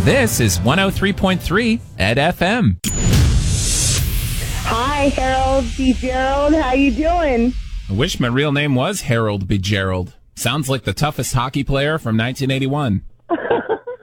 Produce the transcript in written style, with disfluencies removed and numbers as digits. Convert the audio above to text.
This is 103.3 Ed FM. Hi, Harold B. Gerald. How you doing? I wish my real name was Harold B. Gerald. Sounds like the toughest hockey player from 1981.